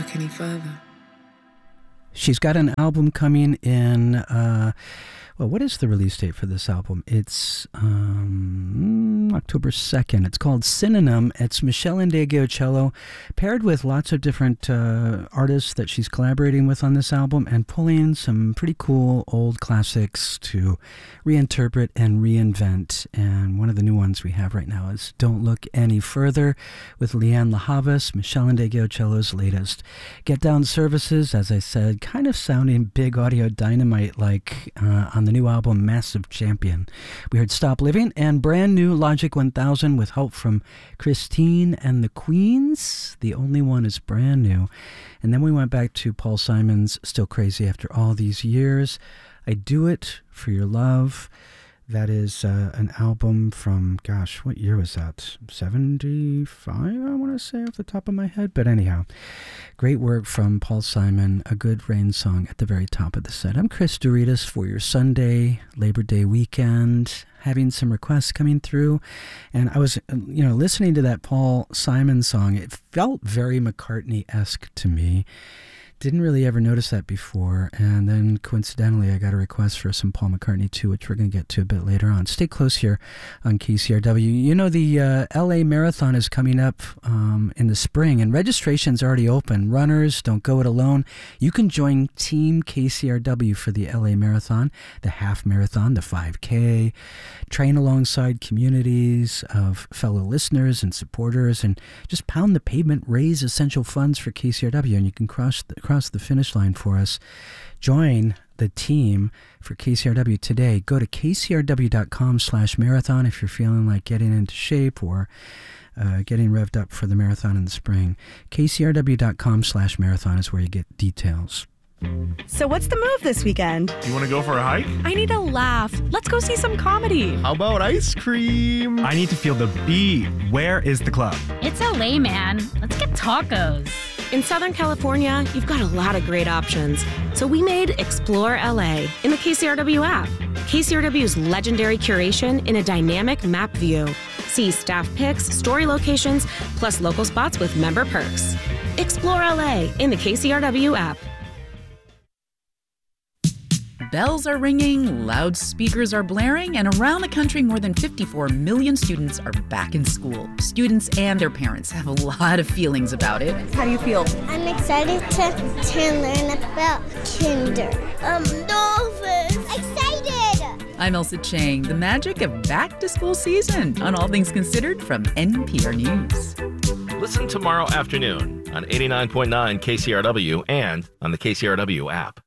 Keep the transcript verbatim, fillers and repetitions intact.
look any further. She's got an album coming in, uh, well, what is the release date for this album? It's um, October second. It's called Synonym. It's Meshell Ndegeocello, paired with lots of different uh, artists that she's collaborating with on this album and pulling some pretty cool old classics to reinterpret and reinvent. And one of the new ones we have right now is Don't Look Any Further with Lianne La Havas, Meshell Ndegeocello's latest. Get Down Services, as I said, kind of sounding Big Audio Dynamite like uh, on the new album Massive Champion. We heard Stop Living and brand new Logic one thousand with help from Christine and the Queens. The only one is brand new. And then we went back to Paul Simon's Still Crazy After All These Years. I Do It For Your Love. That is uh, an album from, gosh, what year was that? seventy-five, I want to say off the top of my head. But anyhow, great work from Paul Simon, a good rain song at the very top of the set. I'm Chris Doritas for your Sunday, Labor Day weekend, having some requests coming through. And I was, you know, listening to that Paul Simon song. It felt very McCartney-esque to me. Didn't really ever notice that before, and then coincidentally I got a request for some Paul McCartney too, which we're going to get to a bit later on. Stay close here on K C R W. You know, the uh, L A Marathon is coming up um, in the spring, and registration's already open. Runners, don't go it alone. You can join Team K C R W for the L A Marathon, the half marathon, the five K, train alongside communities of fellow listeners and supporters, and just pound the pavement, raise essential funds for K C R W, and you can cross the across the finish line for us. Join the team for K C R W today. Go to kcrw.com slash marathon if you're feeling like getting into shape or uh, getting revved up for the marathon in the spring. kcrw.com slash marathon is where you get details. So what's the move this weekend? You want to go for a hike? I need a laugh. Let's go see some comedy. How about ice cream? I need to feel the beat. Where is the club? It's L A, man. Let's get tacos. In Southern California, you've got a lot of great options. So we made Explore L A in the K C R W app. K C R W's legendary curation in a dynamic map view. See staff picks, story locations, plus local spots with member perks. Explore L A in the K C R W app. Bells are ringing, loudspeakers are blaring, and around the country, more than fifty-four million students are back in school. Students and their parents have a lot of feelings about it. How do you feel? I'm excited to, to learn about kinder. Um, dolphins. Excited! I'm Elsa Chang, the magic of back-to-school season on All Things Considered from N P R News. Listen tomorrow afternoon on eighty-nine point nine K C R W and on the K C R W app.